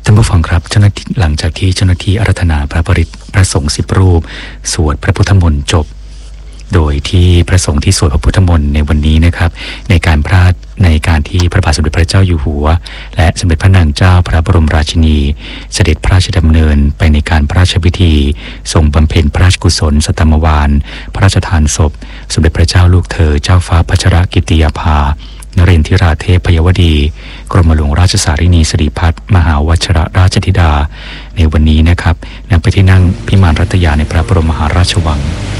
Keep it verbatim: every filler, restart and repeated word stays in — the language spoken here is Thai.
ท่านผู้ฟังครับเจ้าหน้าที่หลังจากที่เจ้าหน้าที่อาราธนาพระปริตรพระสงฆ์สิบรูปสวดพระพุทธมนต์จบโดยที่พระสงฆ์ที่สวดพระพุทธมนต์ในวันนี้นะครับในการพระในการที่พระบาทสมเด็จพระเจ้าอยู่หัวและสมเด็จพระนางเจ้าพระบรมราชินีเสด็จพระราชดำเนินไปในการพระราชพิธีทรงบำเพ็ญพระราชกุศลสัตตมวาลพระราชทานศพสมเด็จพระเจ้าลูกเธอเจ้าฟ้าพัชรกิติยาภานเรนทิราเทพพยวดีกรมหลวงราชสารินีสิริพัฒน์มหาวชิรราชธิดาในวันนี้นะครับนำไปที่นั่งพิมานรัตยาในพระบรมมหาราชวัง